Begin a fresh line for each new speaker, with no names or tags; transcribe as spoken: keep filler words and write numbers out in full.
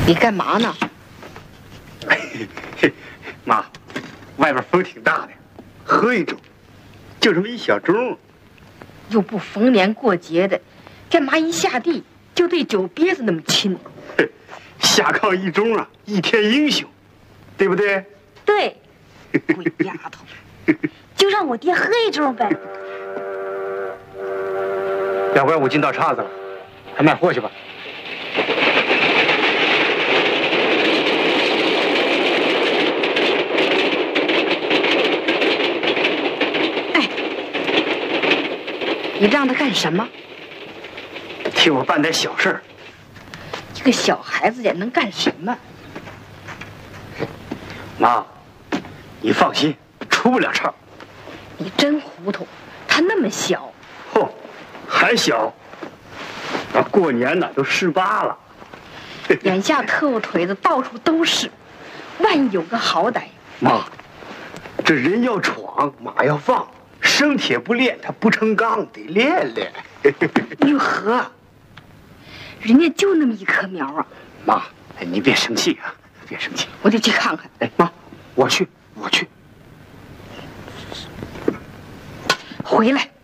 你干嘛呢？
妈，外边风挺大的，喝一盅，就这么一小盅。
又不逢年过节的，干嘛一下地就对酒憋子那么亲？
下炕一盅啊，一天英雄，对不对？
对，鬼丫头，就让我爹喝一盅呗。
要不然我进到岔子了，还卖货去吧。
哎，你让他干什么？
替我办点小事儿。
一个小孩子也能干什么？
妈，你放心，出不了岔。
你真糊涂，他那么小。
嚯，还小。啊，过年呢都十八了。
眼下特务腿子到处都是，万一有个好歹。
妈，这人要闯，马要放，生铁不炼，它不成钢，得练练。
玉和，人家就那么一棵苗啊。
妈，你别生气啊，别生气。
我得去看看。
哎，妈，我去，我去。
回来。